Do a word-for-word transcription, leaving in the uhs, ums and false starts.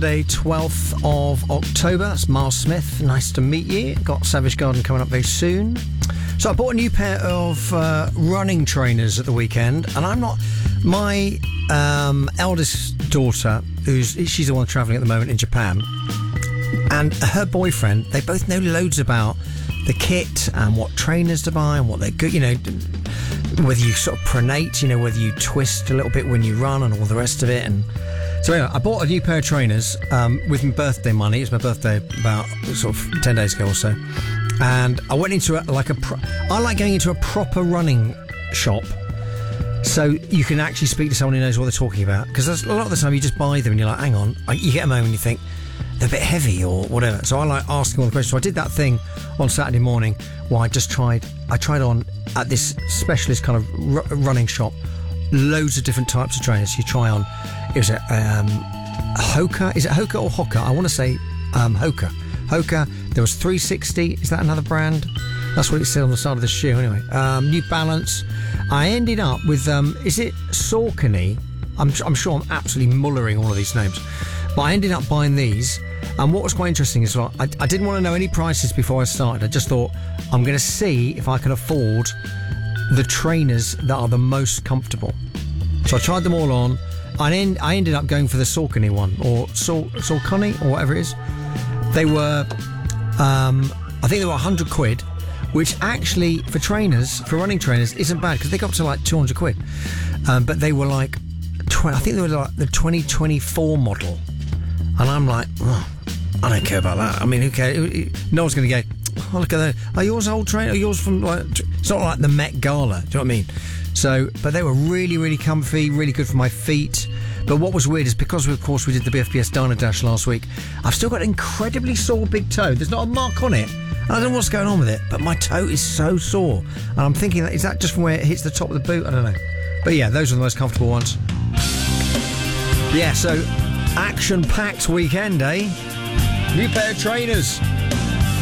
Monday, twelfth of October. That's Miles Smith. Nice to meet you. Got Savage Garden coming up very soon. So I bought a new pair of uh, running trainers at the weekend, and I'm not... My um, eldest daughter, who's she's the one travelling at the moment in Japan, and her boyfriend, they both know loads about the kit and what trainers to buy and what they're good, you know, whether you sort of pronate, you know, whether you twist a little bit when you run and all the rest of it. And so anyway, I bought a new pair of trainers um, with my birthday money. It was my birthday about sort of ten days ago or so. And I went into a, like a... Pro- I like going into a proper running shop so you can actually speak to someone who knows what they're talking about. Because a lot of the time you just buy them and you're like, hang on. You get them home and you think, they're a bit heavy or whatever. So I like asking all the questions. So I did that thing on Saturday morning where I just tried... I tried on at this specialist kind of r- running shop loads of different types of trainers you try on. It was a, um, a Hoka. Is it Hoka or Hoka? I want to say um, Hoka. Hoka. There was three sixty. Is that another brand? That's what it said on the side of the shoe anyway. Um, New Balance. I ended up with, um, is it Saucony? I'm, I'm sure I'm absolutely mullering all of these names. But I ended up buying these. And what was quite interesting is, well, I, I didn't want to know any prices before I started. I just thought, I'm going to see if I can afford the trainers that are the most comfortable. So I tried them all on. I, en- I ended up going for the Saucony one, or Sau- Saucony, or whatever it is. They were, um, I think they were one hundred quid, which actually, for trainers, for running trainers, isn't bad, because they got up to like two hundred quid. Um, but they were like, tw- I think they were like the twenty twenty-four model. And I'm like, oh, I don't care about that. I mean, who cares? No one's going to go, oh, look at that. Are yours old trainer? Are yours from, like, it's not like the Met Gala. Do you know what I mean? So, but they were really, really comfy, really good for my feet. But what was weird is because, of course, we did the B F P S Diner Dash last week, I've still got an incredibly sore big toe. There's not a mark on it. I don't know what's going on with it, but my toe is so sore. And I'm thinking, is that just from where it hits the top of the boot? I don't know. But yeah, those are the most comfortable ones. Yeah, so action-packed weekend, eh? New pair of trainers.